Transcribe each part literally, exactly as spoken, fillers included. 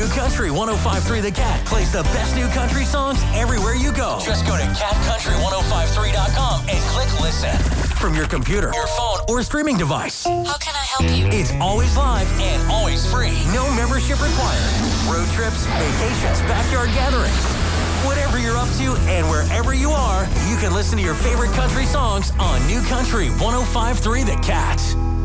New Country one oh five point three The Cat plays the best new country songs everywhere you go. Just go to cat country ten fifty-three dot com and click listen. From your computer, your phone, or streaming device. How can I help you? It's always live and always free. No membership required. Road trips, vacations, backyard gatherings. Whatever you're up to and wherever you are, you can listen to your favorite country songs on New Country ten fifty-three The Cat.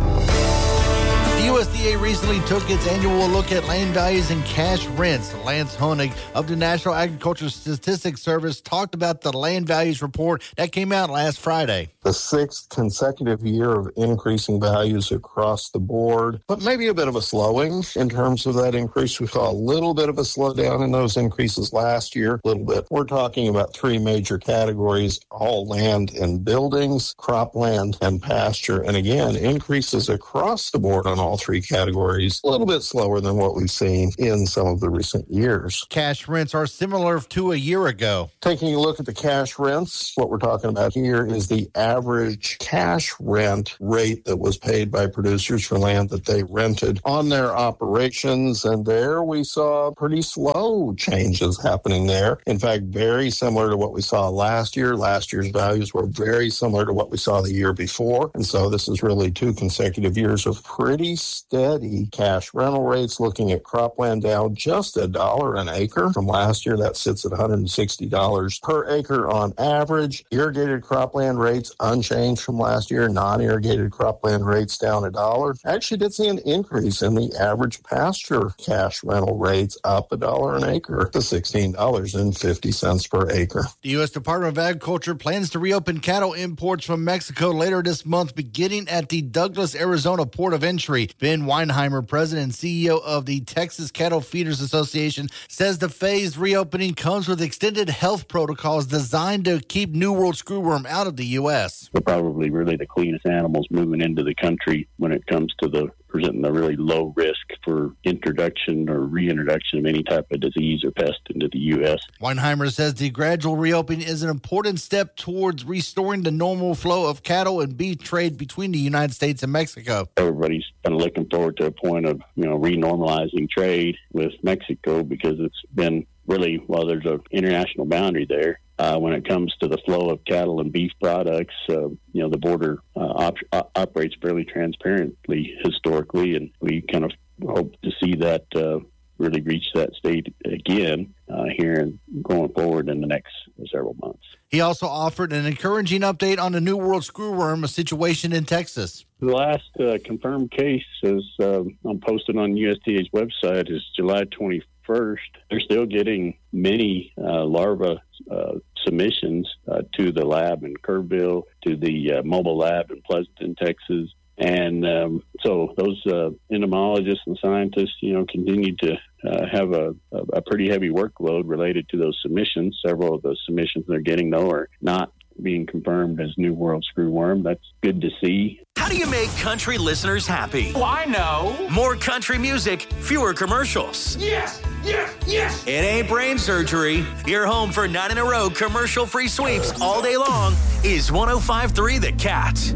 The U S D A recently took its annual look at land values and cash rents. Lance Honig of the National Agricultural Statistics Service talked about the land values report that came out last Friday. The sixth consecutive year of increasing values across the board, but maybe a bit of a slowing in terms of that increase. We saw a little bit of a slowdown in those increases last year, a little bit. We're talking about three major categories, all land and buildings, cropland, and pasture. And again, increases across the board on all three categories, a little bit slower than what we've seen in some of the recent years. Cash rents are similar to a year ago. Taking a look at the cash rents, what we're talking about here is the average cash rent rate that was paid by producers for land that they rented on their operations. And there we saw pretty slow changes happening there. In fact, very similar to what we saw last year. Last year's values were very similar to what we saw the year before. And so this is really two consecutive years of pretty steady cash rental rates. Looking at cropland down just a dollar an acre from last year. That sits at one hundred sixty dollars per acre on average. Irrigated cropland rates unchanged from last year. Non-irrigated cropland rates down a dollar. Actually did see an increase in the average pasture cash rental rates, up a dollar an acre to sixteen dollars and fifty cents per acre. The U S Department of Agriculture plans to reopen cattle imports from Mexico later this month, beginning at the Douglas, Arizona port of entry. Ben Weinheimer, president and C E O of the Texas Cattle Feeders Association, says the phased reopening comes with extended health protocols designed to keep New World screwworm out of the U S. We're probably really the cleanest animals moving into the country when it comes to the presenting a really low risk for introduction or reintroduction of any type of disease or pest into the U S. Weinheimer says the gradual reopening is an important step towards restoring the normal flow of cattle and beef trade between the United States and Mexico. Everybody's kind of looking forward to a point of, you know, renormalizing trade with Mexico, because it's been really, while there's an international boundary there, Uh, when it comes to the flow of cattle and beef products, uh, you know, the border uh, op- op- operates fairly transparently historically, and we kind of hope to see that uh, really reach that state again uh, here and going forward in the next several months. He also offered an encouraging update on the New World screwworm situation in Texas. The last uh, confirmed case is uh, I'm posted on U S D A's website is July twenty-first. They're still getting many uh, larvae uh, submissions uh, to the lab in Kerrville, to the uh, mobile lab in Pleasanton, Texas. And um, so those uh, entomologists and scientists, you know, continue to uh, have a, a, a pretty heavy workload related to those submissions. Several of the submissions they're getting, though, are not being confirmed as New World screwworm. That's good to see. How do you make country listeners happy? Oh, I know. More country music, fewer commercials. Yes, yes, yes. It ain't brain surgery. Your home for nine in a row commercial-free sweeps all day long is ten fifty-three The Cat.